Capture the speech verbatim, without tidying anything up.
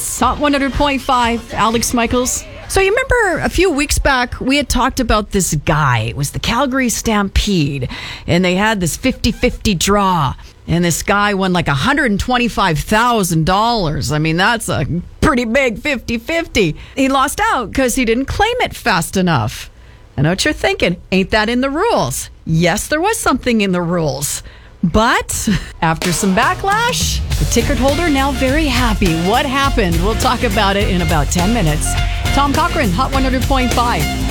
It's Hot one hundred point five, Alex Michaels. So you remember a few weeks back, we had talked about this guy. It was the Calgary Stampede, and they had this fifty-fifty draw, and this guy won like one hundred twenty-five thousand dollars. I mean, that's a pretty big fifty-fifty. He lost out because he didn't claim it fast enough. I know what you're thinking. Ain't that in the rules? Yes, there was something in the rules. But after some backlash, the ticket holder now very happy. What happened? We'll talk about it in about ten minutes. Tom Cochran, Hot one hundred point five.